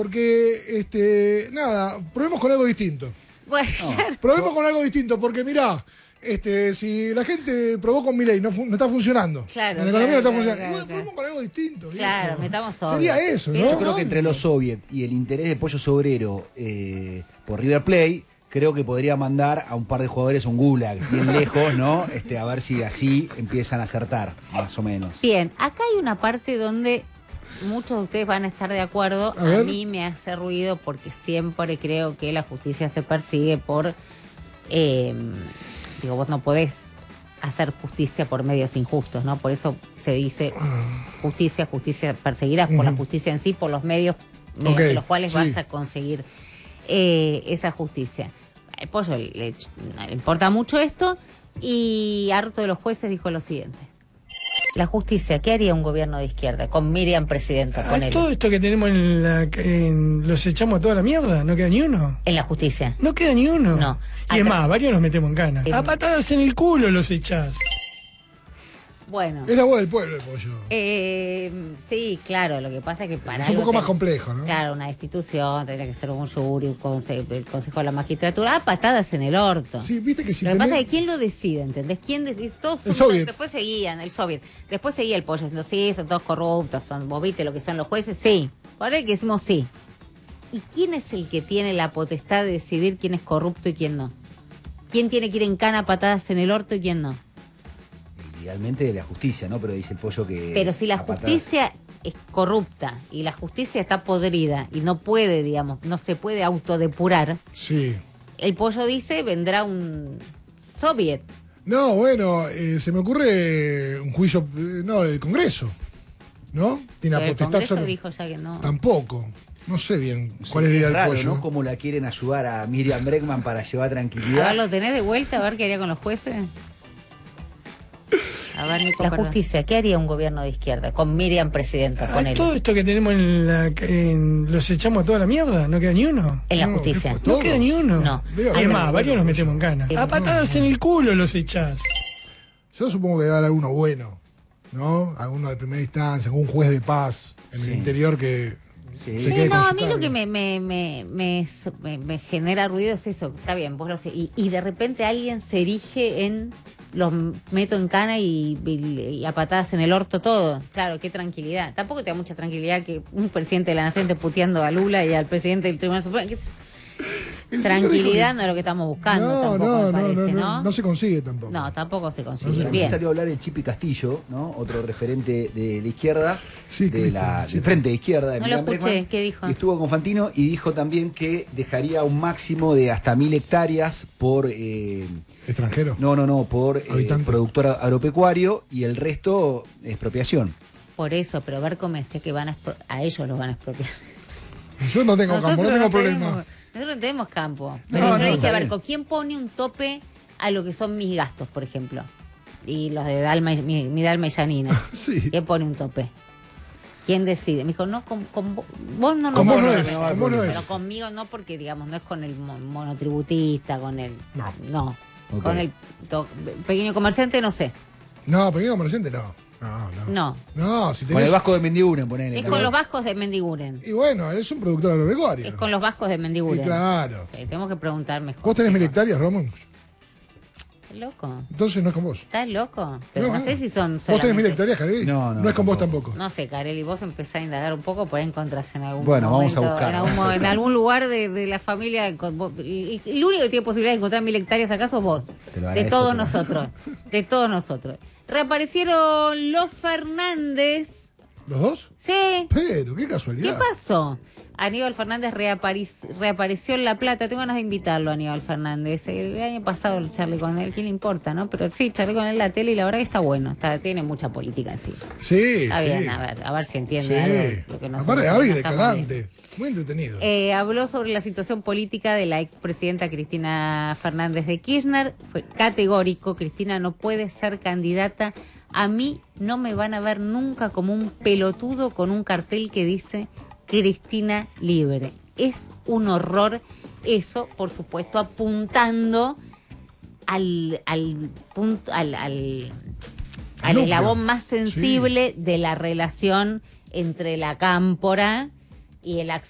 Porque, nada, probemos con algo distinto. Bueno, Probemos con algo distinto, porque mirá, si la gente probó con Milei, no está funcionando. Claro, en la economía claro, no está funcionando. claro, Bueno, probemos con algo distinto. Claro, viejo. metamos soviet. Sería eso, Pero ¿no? Yo creo que entre los soviets y el interés de Pollo Sobrero por River Plate, creo que podría mandar a un par de jugadores a un gulag bien lejos, ¿no? A ver si así empiezan a acertar, más o menos. Bien, acá hay una parte donde muchos de ustedes van a estar de acuerdo. A mí me hace ruido porque siempre creo que la justicia se persigue por... vos no podés hacer justicia por medios injustos, ¿no? Por eso se dice justicia, perseguirás por la justicia en sí, por los medios mediante los cuales vas a conseguir esa justicia. Al Pollo le importa mucho esto y harto de los jueces dijo lo siguiente. La justicia, ¿qué haría un gobierno de izquierda? Con Miriam presidenta, ponele. Todo esto que tenemos los echamos a toda la mierda, ¿no queda ni uno? En la justicia. No queda ni uno. No. Y es más, varios los metemos en cana. A patadas en el culo los echás. Bueno. Es la voz del pueblo el Pollo. Sí, claro, lo que pasa es que para... Es un poco más complejo, ¿no? Claro, una institución, tendría que ser un jury, el Consejo de la Magistratura, patadas en el orto. Sí, viste que si lo que pasa es que ¿quién lo decide? ¿Entendés? ¿Quién decide? Todos el Soviet. Después seguían, el Soviet. Después seguía el Pollo diciendo, sí, son todos corruptos, vos viste lo que son los jueces, sí. Por ahí que decimos sí. ¿Y quién es el que tiene la potestad de decidir quién es corrupto y quién no? ¿Quién tiene que ir en cana a patadas en el orto y quién no? Idealmente de la justicia, ¿no? Pero dice el Pollo que... Pero si la justicia es corrupta y la justicia está podrida y no puede, digamos, no se puede autodepurar, sí. El Pollo dice, vendrá un soviet. No, bueno, se me ocurre un juicio, no, el Congreso, ¿no? Tiene la potestad El Congreso dijo ya que no. Tampoco. No sé bien cuál es la idea del raro, Pollo. ¿no? Cómo la quieren ayudar a Miriam Bregman para llevar tranquilidad. A ver, ¿lo tenés de vuelta? A ver qué haría con los jueces. A ver, Nico, la justicia, ¿qué haría un gobierno de izquierda? Con Miriam presidenta, ponele. Todo esto que tenemos los echamos a toda la mierda, ¿no queda ni uno. En la justicia. No queda ni uno. No. Y es más, varios los metemos en cana. A patadas en el culo los echás. Yo supongo que debe haber alguno bueno, ¿no? Alguno de primera instancia, algún juez de paz en el interior que... Sí, no, a mí lo que me genera ruido es eso. Está bien, vos lo sé. Y de repente alguien se erige en los meto en cana y a patadas en el orto todo. Claro, qué tranquilidad. Tampoco te da mucha tranquilidad que un presidente de la nación esté puteando a Lula y al presidente del Tribunal Supremo. Tranquilidad no es lo que estamos buscando, me parece, ¿no? No se consigue tampoco. No, tampoco se consigue. Bien. Salió a hablar el Chipi Castillo, ¿no? Otro referente de la izquierda, del frente de izquierda de No lo escuché, ¿qué dijo? Y estuvo con Fantino y dijo también que dejaría un máximo de hasta 1000 hectáreas por... ¿extranjero? No, por productor agropecuario y el resto expropiación. Por eso, pero Berco me decía que a ellos los van a expropiar. Yo no tengo campo, no tengo problema. Nosotros no tenemos campo. Pero yo le dije a Berco, ¿quién pone un tope a lo que son mis gastos, por ejemplo? Y los de Dalma, mi Dalma y Janina. Sí. ¿Quién pone un tope? ¿Quién decide? Me dijo, no, con vos no. Con vos no es. Pero conmigo no, porque, digamos, no es con el monotributista, con el... No. Okay. Con el pequeño comerciante, no sé. No, pequeño comerciante no. No, si tenés... Con el Vasco de Mendiguren, ponele. Es con los vascos de Mendiguren. Y bueno, es un productor agropecuario. Es con los vascos de Mendiguren. Y claro. Sí, tenemos que preguntar mejor. ¿Vos tenés 1000 hectáreas, Ramón? ¿Estás loco? Entonces no es con vos. ¿Estás loco? Pero no sé si son solamente... ¿Vos tenés 1000 hectáreas, Carelli? No es con vos tampoco. No sé, Carelli, vos empezás a indagar un poco, por ahí encontrás en algún momento, vamos a buscar. En algún lugar de la familia. El único que tiene posibilidad de encontrar 1000 hectáreas acá sos vos. De todos nosotros. De todos nosotros. Reaparecieron los Fernández. ¿Los dos? Sí. Pero, qué casualidad. ¿Qué pasó? Aníbal Fernández reapareció en La Plata. Tengo ganas de invitarlo a Aníbal Fernández. El año pasado charlé con él. ¿Quién le importa, no? Pero sí, charlé con él en la tele y la verdad que está bueno. Tiene mucha política encima. Sí, está bien, a ver si entiende algo. Lo que aparte, David, declarante. Muy entretenido. Habló sobre la situación política de la expresidenta Cristina Fernández de Kirchner. Fue categórico. Cristina no puede ser candidata. A mí no me van a ver nunca como un pelotudo con un cartel que dice Cristina libre. Es un horror eso, por supuesto, apuntando al eslabón más sensible de la relación entre la cámpora y el